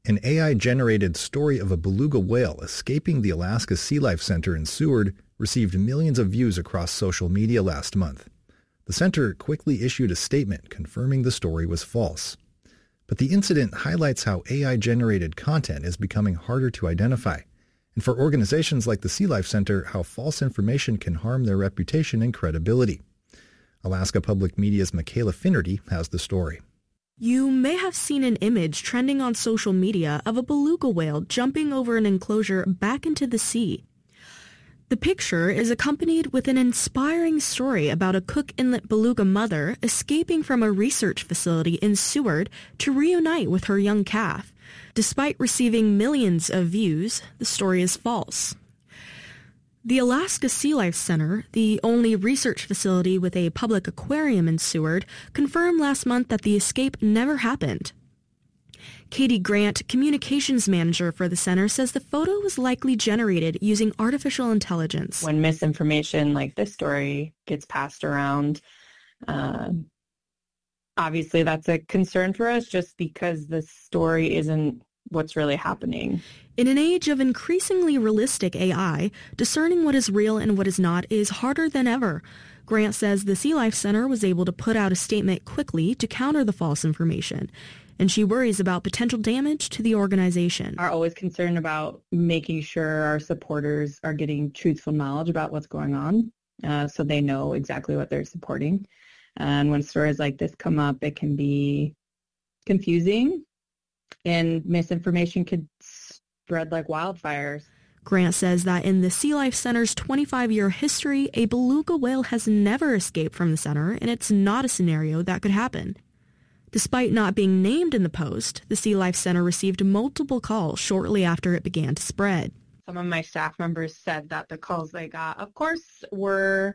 An AI-generated story of a beluga whale escaping the Alaska Sea Life Center in Seward received millions of views across social media last month. The center quickly issued a statement confirming the story was false. But the incident highlights how AI-generated content is becoming harder to identify, and for organizations like the Sea Life Center, how false information can harm their reputation and credibility. Alaska Public Media's Michaela Finnerty has the story. You may have seen an image trending on social media of a beluga whale jumping over an enclosure back into the sea. The picture is accompanied with an inspiring story about a Cook Inlet beluga mother escaping from a research facility in Seward to reunite with her young calf. Despite receiving millions of views, the story is false. The Alaska Sea Life Center, the only research facility with a public aquarium in Seward, confirmed last month that the escape never happened. Katie Grant, communications manager for the center, says the photo was likely generated using artificial intelligence. When misinformation like this story gets passed around, obviously that's a concern for us just because the story isn't what's really happening. In an age of increasingly realistic AI, discerning what is real and what is not is harder than ever. Grant says the Sea Life Center was able to put out a statement quickly to counter the false information, and she worries about potential damage to the organization. Are always concerned about making sure our supporters are getting truthful knowledge about what's going on, so they know exactly what they're supporting. And when stories like this come up, it can be confusing, and misinformation could spread like wildfires. Grant says that in the Sea Life Center's 25-year history, a beluga whale has never escaped from the center, and it's not a scenario that could happen. Despite not being named in the post, the Sea Life Center received multiple calls shortly after it began to spread. Some of my staff members said that the calls they got, of course, were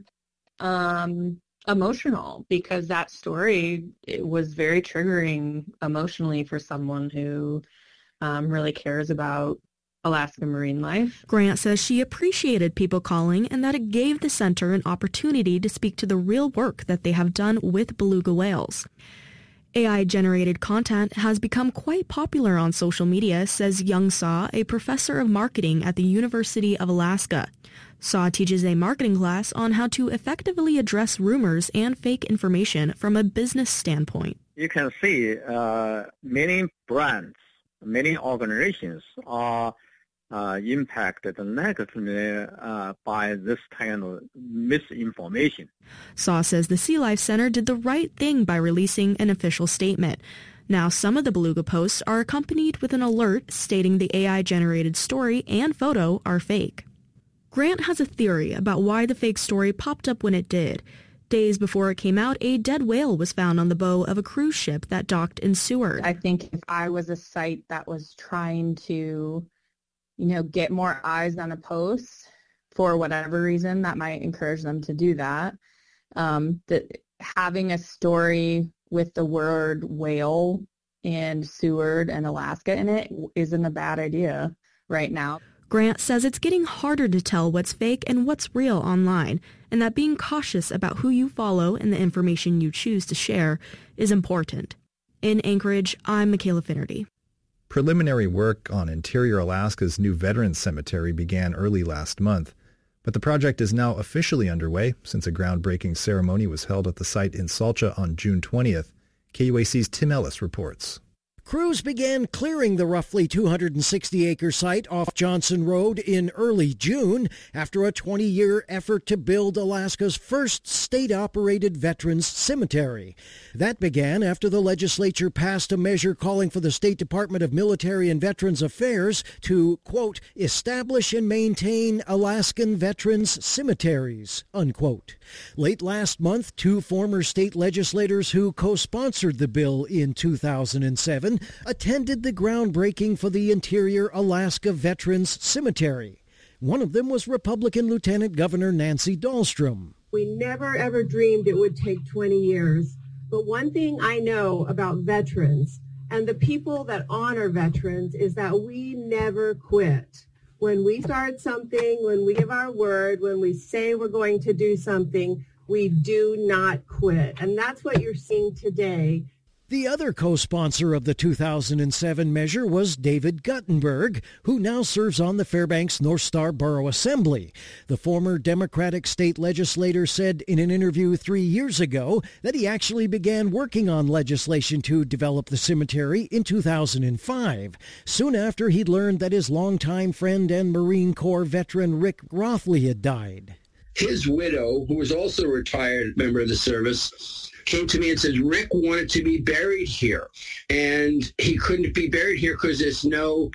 emotional because that story, it was very triggering emotionally for someone who really cares about Alaska marine life. Grant says she appreciated people calling and that it gave the center an opportunity to speak to the real work that they have done with beluga whales. AI-generated content has become quite popular on social media, says Young Saw, a professor of marketing at the University of Alaska. Saw teaches a marketing class on how to effectively address rumors and fake information from a business standpoint. You can see many brands, many organizations are impacted negatively by this kind of misinformation. Saw says the Sea Life Center did the right thing by releasing an official statement. Now, some of the beluga posts are accompanied with an alert stating the AI-generated story and photo are fake. Grant has a theory about why the fake story popped up when it did. Days before it came out, a dead whale was found on the bow of a cruise ship that docked in Seward. I think if I was a site that was trying to get more eyes on a post for whatever reason, that might encourage them to do that. That having a story with the word whale and Seward and Alaska in it isn't a bad idea right now. Grant says it's getting harder to tell what's fake and what's real online, and that being cautious about who you follow and the information you choose to share is important. In Anchorage, I'm Michaela Finnerty. Preliminary work on Interior Alaska's new Veterans Cemetery began early last month, but the project is now officially underway since a groundbreaking ceremony was held at the site in Salcha on June 20th. KUAC's Tim Ellis reports. Crews began clearing the roughly 260-acre site off Johnson Road in early June after a 20-year effort to build Alaska's first state-operated veterans cemetery. That began after the legislature passed a measure calling for the State Department of Military and Veterans Affairs to, quote, establish and maintain Alaskan veterans cemeteries, unquote. Late last month, two former state legislators who co-sponsored the bill in 2007 attended the groundbreaking for the Interior Alaska Veterans Cemetery. One of them was Republican Lieutenant Governor Nancy Dahlstrom. We never, ever dreamed it would take 20 years. But one thing I know about veterans and the people that honor veterans is that we never quit. When we start something, when we give our word, when we say we're going to do something, we do not quit. And that's what you're seeing today. The other co-sponsor of the 2007 measure was David Guttenberg, who now serves on the Fairbanks North Star Borough Assembly. The former Democratic state legislator said in an interview 3 years ago that he actually began working on legislation to develop the cemetery in 2005, soon after he'd learned that his longtime friend and Marine Corps veteran Rick Rothley had died. His widow, who was also a retired member of the service, came to me and said Rick wanted to be buried here, and he couldn't be buried here because there's no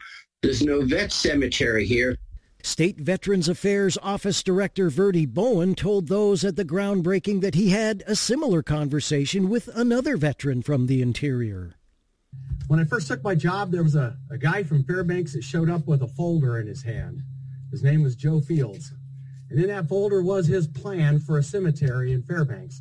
vet cemetery here. State Veterans Affairs Office Director Verdi Bowen told those at the groundbreaking that he had a similar conversation with another veteran from the interior. When I first took my job, there was a guy from Fairbanks that showed up with a folder in his hand. His name was Joe Fields. And in that folder was his plan for a cemetery in Fairbanks.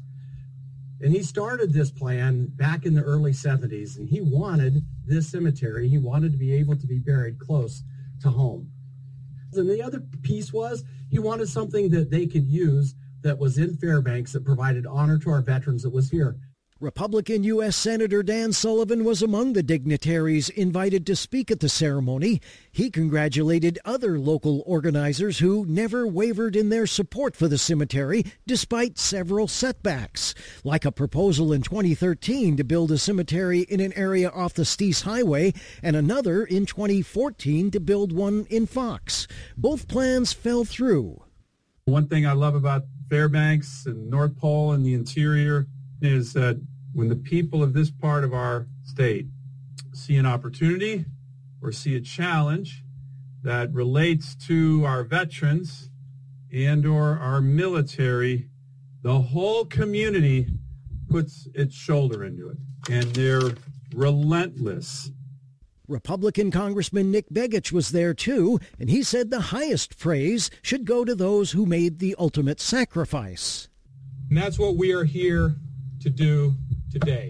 And he started this plan back in the early 70s, and he wanted this cemetery. He wanted to be able to be buried close to home. And the other piece was he wanted something that they could use that was in Fairbanks that provided honor to our veterans that was here. Republican U.S. Senator Dan Sullivan was among the dignitaries invited to speak at the ceremony. He congratulated other local organizers who never wavered in their support for the cemetery despite several setbacks, like a proposal in 2013 to build a cemetery in an area off the Steese Highway and another in 2014 to build one in Fox. Both plans fell through. One thing I love about Fairbanks and North Pole and the interior is that when the people of this part of our state see an opportunity or see a challenge that relates to our veterans and or our military, the whole community puts its shoulder into it, and they're relentless. Republican Congressman Nick Begich was there too, and he said the highest praise should go to those who made the ultimate sacrifice. And that's what we are here to do today,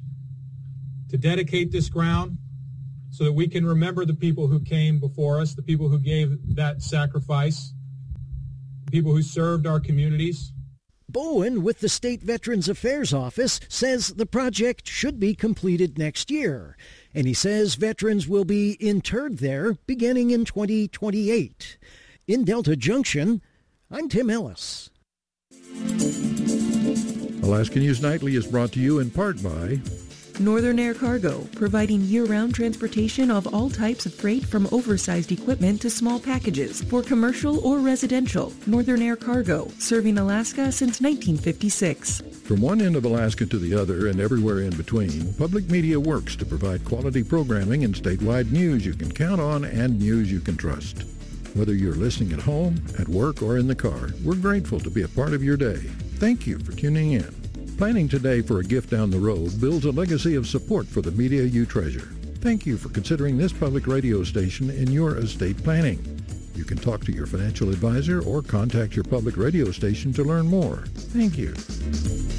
to dedicate this ground so that we can remember the people who came before us, the people who gave that sacrifice, the people who served our communities. Bowen, with the State Veterans Affairs Office, says the project should be completed next year, and he says veterans will be interred there beginning in 2028. In Delta Junction, I'm Tim Ellis. Alaska News Nightly is brought to you in part by Northern Air Cargo, providing year-round transportation of all types of freight from oversized equipment to small packages for commercial or residential. Northern Air Cargo, serving Alaska since 1956. From one end of Alaska to the other and everywhere in between, Public Media works to provide quality programming and statewide news you can count on and news you can trust. Whether you're listening at home, at work, or in the car, we're grateful to be a part of your day. Thank you for tuning in. Planning today for a gift down the road builds a legacy of support for the media you treasure. Thank you for considering this public radio station in your estate planning. You can talk to your financial advisor or contact your public radio station to learn more. Thank you.